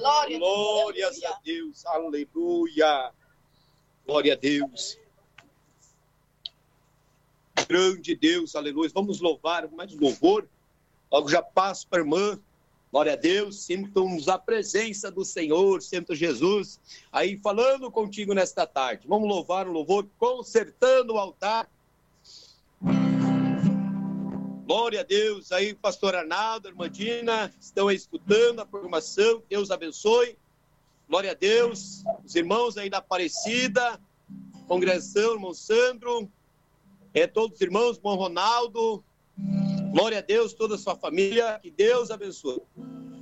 Glórias a Deus. Aleluia. Glória a Deus. Grande Deus, aleluia. Vamos louvar mais um louvor. Logo já passo para a irmã. Glória a Deus. Sintam-nos a presença do Senhor, Santo Jesus, aí falando contigo nesta tarde. Vamos louvar o louvor, consertando o altar. Glória a Deus. Aí, pastor Arnaldo, irmã Dina, estão aí escutando a programação. Deus abençoe. Glória a Deus. Os irmãos aí da Aparecida, congregação, irmão Sandro, todos os irmãos, irmão Ronaldo. Glória a Deus, toda a sua família. Que Deus abençoe.